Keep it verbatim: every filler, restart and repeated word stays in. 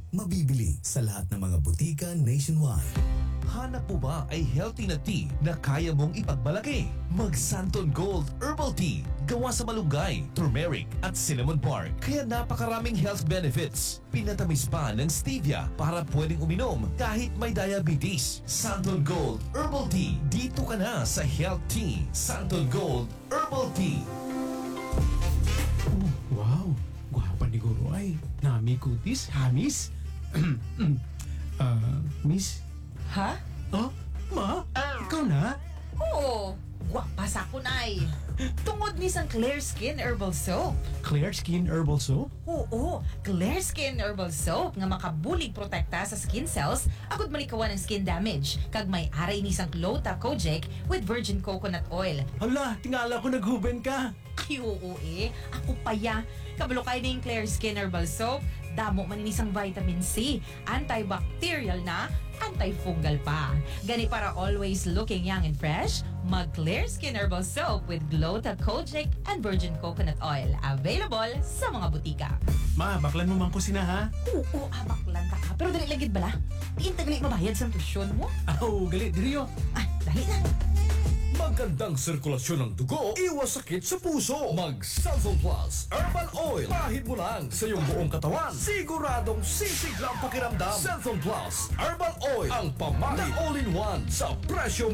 Mabibili sa lahat ng mga butika nationwide. Hanap mo ba ay healthy na tea na kaya mong ipagmalaki? Mag Santon Gold Herbal Tea. Gawa sa malunggay, turmeric at cinnamon bark. Kaya napakaraming health benefits. Pinatamis pa ng stevia para pwedeng uminom kahit may diabetes. Santon Gold Herbal Tea. Dito ka na sa Health Tea. Santon Gold Herbal Tea. Wow, gwapa ni Guro ay. Nami kutis, hamis. Ah, miss? Ha? Oh, ma? Ikaw na? Oo, gwapa sa kunay. Tungod ni sang Clear Skin Herbal Soap. Clear Skin Herbal Soap? Oo, Clear Skin Herbal Soap nga makabulig protekta sa skin cells agud malikawan ng skin damage. Kag may aray ni sang Clota Kojic with virgin coconut oil. Hala, tingala ko naghuben ka. Ay, oo eh. Ako pa ya. Kabalo kayo na yung Clear Skin Herbal Soap. Damo man ni isang vitamin C. Antibacterial na, antifungal pa. Gani para always looking young and fresh, mag Clear Skin Herbal Soap with Glota Kojic and virgin coconut oil. Available sa mga butika. Ma, baklan mo man ko sina ha? Oo, abak lang ka. Pero dali lagid bala. Tiin tagali mabayad sa tuition mo. Aw, galit, diriyo. Ah, dali na. Magandang sirkulasyon ng dugo, iwas sakit sa puso. Mag Santon Plus Herbal Oil. Pahid mo lang sa iyong buong katawan. Siguradong sisiglang pakiramdam. Santon Plus Herbal Oil. Ang pamahid na all-in-one sa presyo